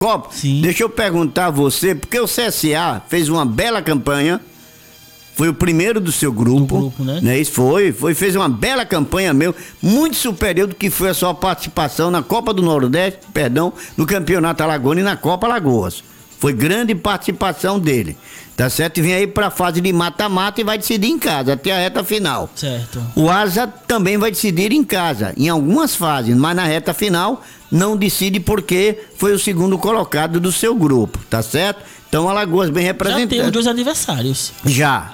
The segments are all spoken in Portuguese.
Copa. Sim. Deixa eu perguntar a você, porque o CSA fez uma bela campanha, foi o primeiro do seu grupo, né? Isso fez uma bela campanha mesmo, muito superior do que foi a sua participação na Copa do Nordeste, no Campeonato Alagoano e na Copa Alagoas. Foi grande participação dele, tá certo? E vem aí pra fase de mata-mata e vai decidir em casa, até a reta final. Certo. O Asa também vai decidir em casa, em algumas fases, mas na reta final não decide porque foi o segundo colocado do seu grupo, tá certo? Então Alagoas bem representado. Já tem os 2 adversários. Já.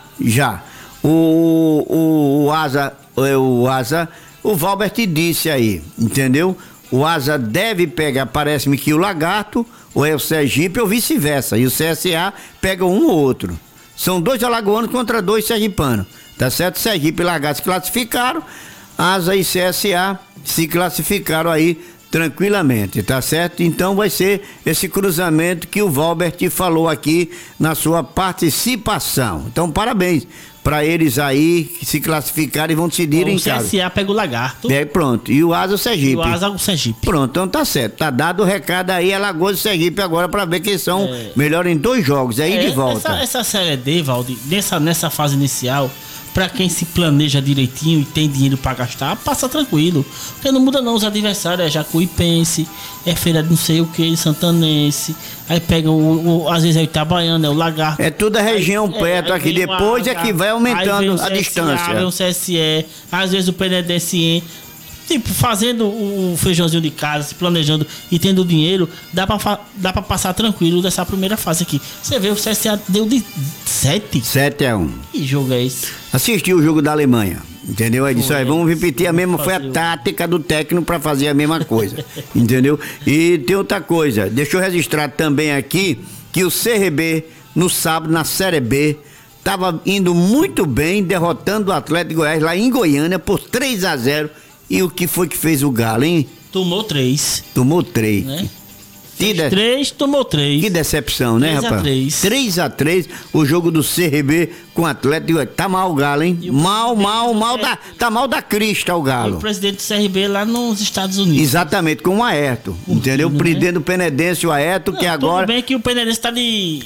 O Asa, o Valbert disse aí, entendeu? O Asa deve pegar, parece-me que o Lagarto, ou é o Sergipe, ou vice-versa. E o CSA pega um ou outro. São 2 alagoanos contra 2 sergipanos. Tá certo? Sergipe e Lagarto se classificaram. Asa e CSA se classificaram aí tranquilamente, tá certo? Então vai ser esse cruzamento que o Valbert falou aqui na sua participação. Então parabéns para eles aí que se classificarem e vão decidir em casa. O CSA pega o Lagarto. Pronto. E o Asa o Sergipe. E o Asa o Sergipe. Pronto, então tá certo. Tá dado o recado aí, Alagoas e Sergipe agora para ver quem são melhor em 2 jogos. Aí de volta. Essa Série D, Valdir, nessa fase inicial, pra quem se planeja direitinho e tem dinheiro pra gastar, passa tranquilo. Porque não muda não, os adversários é Jacuipense, é Feira de não sei o que, Santanense, aí pega às vezes é o Itabaiana, é o Lagarto. É toda a região perto aqui, depois é que vai aumentando a distância. Aí o CSE, às vezes o Penedense, tipo, fazendo o feijãozinho de casa, se planejando e tendo dinheiro, dá pra passar tranquilo dessa primeira fase aqui. Você vê, o CSA deu de 7-1. Que jogo é esse? Assistiu o jogo da Alemanha, entendeu? Aí disse, vamos repetir a mesma, foi a tática do técnico pra fazer a mesma coisa, entendeu? E tem outra coisa, deixa eu registrar também aqui que o CRB, no sábado, na Série B, tava indo muito bem, derrotando o Atlético de Goiás lá em Goiânia por 3-0. E o que foi que fez o Galo, hein? Tomou 3. Tomou 3. Né? 3, tomou 3. Que decepção, né, 3 rapaz? 3-3. O jogo do CRB com o Atlético. Tá mal o Galo, hein? Tá mal da crista o Galo. O presidente do CRB lá nos Estados Unidos. Exatamente, com o Aerto. Entendeu? O presidente do Penedense, o Aerto, que agora. Tudo bem que o Penedense tá de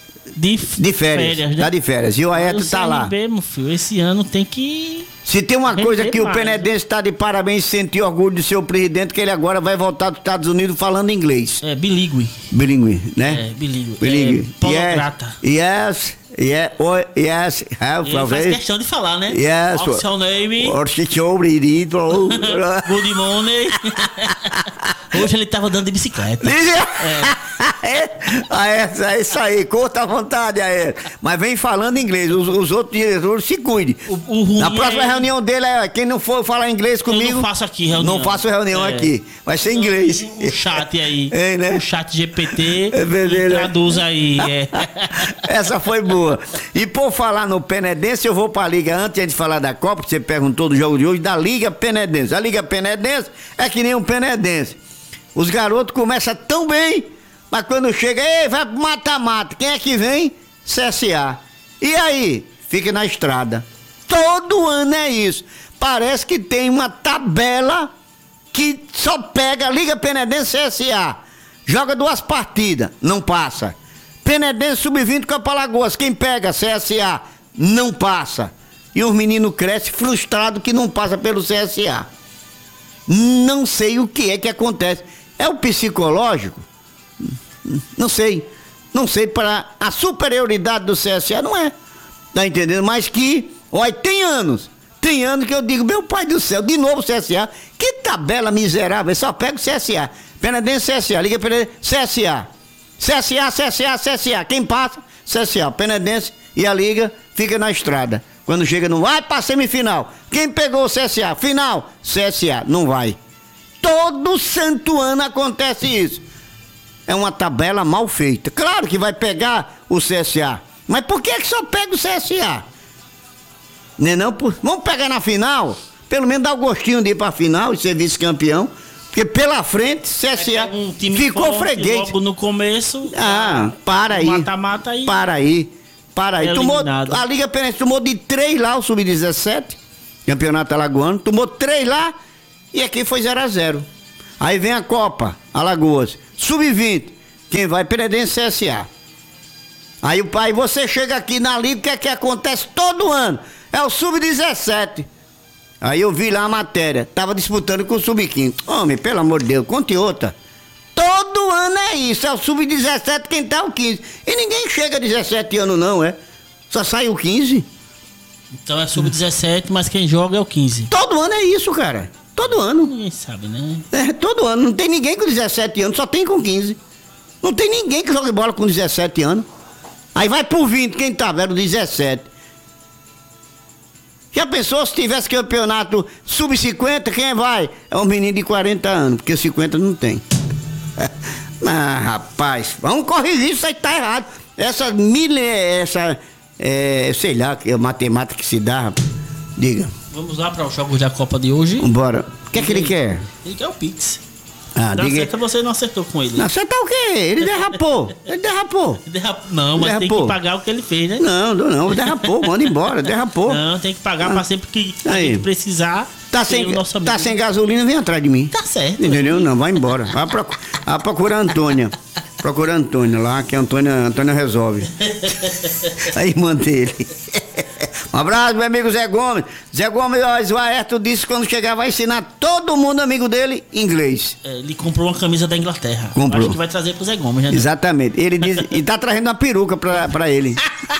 férias, né? Tá de férias. E o Aerto tá lá. O CRB, meu filho, esse ano tem que... Se tem uma coisa que o Penedense está de parabéns e sentir orgulho de seu presidente, que ele agora vai voltar dos Estados Unidos falando inglês. É, bilíngue. Bilíngue, né? Bilíngue. Polograta. Yes. Faz questão de falar, né? Yes. What's your name? Good morning. Hoje ele tava andando de bicicleta. É isso aí, curta a vontade aí. Mas vem falando inglês, os outros diretores se cuidem. Na próxima reunião dele, quem não for falar inglês comigo... Eu não faço aqui reunião. Não faço reunião aqui, vai ser inglês. O chat aí, né? O chat GPT, traduz aí. Essa foi boa. E por falar no Penedense, eu vou pra Liga, antes de falar da Copa, que você perguntou do jogo de hoje, da Liga Penedense. A Liga Penedense é que nem um Penedense. Os garotos começam tão bem, mas quando chega, vai pro mata-mata. Quem é que vem? CSA. E aí? Fica na estrada. Todo ano é isso. Parece que tem uma tabela que só pega Liga Penedense e CSA. Joga 2 partidas, não passa. Penedense Sub-20 Copa Alagoas, quem pega? CSA, não passa. E os meninos crescem frustrados que não passa pelo CSA. Não sei o que é que acontece. É o psicológico? Não sei. Não sei, para a superioridade do CSA, não é. Tá entendendo? Mas que, olha, tem anos que eu digo, meu pai do céu, de novo o CSA. Que tabela miserável, só pega o CSA. Penedense, CSA, Liga Penedense, CSA. CSA. Quem passa? CSA. Penedense e a Liga fica na estrada. Quando chega, não vai pra semifinal. Quem pegou o CSA? Final? CSA. Não vai. Todo santo ano acontece isso. É uma tabela mal feita. Claro que vai pegar o CSA. Mas por que só pega o CSA? Não, vamos pegar na final? Pelo menos dar o gostinho de ir pra final e ser vice-campeão. Porque pela frente, CSA ficou freguês. Logo no começo. Para aí. Mata-mata aí. Para aí. A Liga Penedense tomou de 3 lá, o Sub-17, Campeonato Alagoano. Tomou 3 lá e aqui foi 0-0. Aí vem a Copa Alagoas. Sub-20. Quem vai? Penedense e CSA. Aí o pai, você chega aqui na liga, o que é que acontece todo ano? É o Sub-17. Aí eu vi lá a matéria, tava disputando com o Sub-15. Homem, pelo amor de Deus, conte outra. Todo ano é isso, é o Sub-17 quem tá o 15. E ninguém chega a 17 anos não, é? Só sai o 15. Então é Sub-17, mas quem joga é o 15. Todo ano é isso, cara. Todo ano. Ninguém sabe, né? É, todo ano. Não tem ninguém com 17 anos, só tem com 15. Não tem ninguém que joga bola com 17 anos. Aí vai por 20, quem tá velho, 17. Já pensou se tivesse campeonato sub-50, quem vai? É um menino de 40 anos, porque 50 não tem. Ah, rapaz, vamos corrigir isso aí, tá errado. Sei lá, que é matemática que se dá, rapaz. Diga. Vamos lá para os jogos da Copa de hoje. Vambora. O que é que ele quer? Ele quer o Pix. Ah, Dá diga. certo, você não acertou com ele. Não acertar o quê? Ele derrapou. Ele derrapou. Não, mas tem Derrapou. que pagar o que ele fez, né? Não, derrapou, manda embora, derrapou. Não, tem que pagar pra sempre que a Aí. gente precisar. Tá tem sem, o nosso amigo. tá sem gasolina, vem atrás de mim. Tá certo. Entendeu? Não, vai embora. Vai procurar a Antônia. Procura a Antônia lá, que a Antônia resolve. A irmã dele. Um abraço, meu amigo Zé Gomes. Zé Gomes, ó, Esvaerto disse que quando chegar vai ensinar todo mundo, amigo dele, inglês. É, ele comprou uma camisa da Inglaterra. Comprou. Acho que vai trazer pro Zé Gomes, né? Exatamente. Ele diz, e tá trazendo uma peruca pra ele.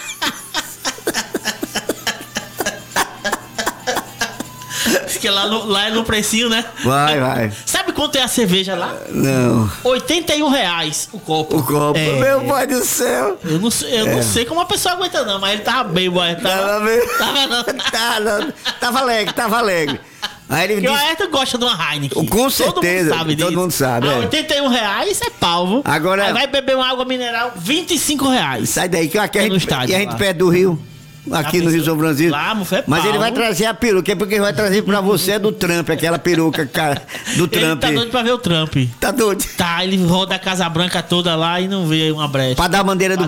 Diz que lá é no precinho, né? Vai. Sabe quanto é a cerveja lá? Não. R$81 o copo. O copo. É. Meu pai do céu. Eu não sei como a pessoa aguenta não, mas ele tava bem, boy. Tava bem. Tava Tava alegre. Aí ele Porque o disse, Ayrton gosta de uma Heineken. com certeza, Todo mundo sabe disso. todo mundo sabe, Ah, é. R$81 é pau. Agora- Aí vai beber uma água mineral, R$25. sai daí, que aqui É no estádio, e a gente lá. perto do Rio. Aqui no Rio São Francisco. Lá, moço, é Mas pau. ele vai trazer a peruca, porque ele vai trazer pra você do Trump, aquela peruca, cara, do Ele Trump. tá doido pra ver o Trump. Tá doido? Tá, ele roda a Casa Branca toda lá e não vê uma brecha. Pra dar a bandeira do